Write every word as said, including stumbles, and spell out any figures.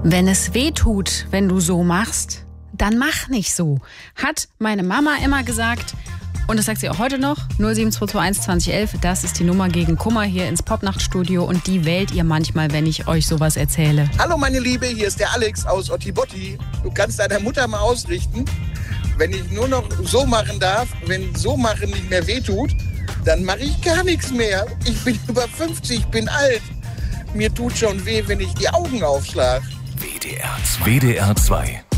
Wenn es weh tut, wenn du so machst, dann mach nicht so. Hat meine Mama immer gesagt. Und das sagt sie auch heute noch. null sieben zwei zwei eins zwanzig elf, das ist die Nummer gegen Kummer hier ins Popnachtstudio. Und die wählt ihr manchmal, wenn ich euch sowas erzähle. Hallo meine Liebe, hier ist der Alex aus Ottibotti. Du kannst deiner Mutter mal ausrichten, wenn ich nur noch so machen darf, wenn so machen nicht mehr wehtut, dann mache ich gar nichts mehr. Ich bin über fünfzig, bin alt. Mir tut schon weh, wenn ich die Augen aufschlage. W D R zwei. W D R zwei.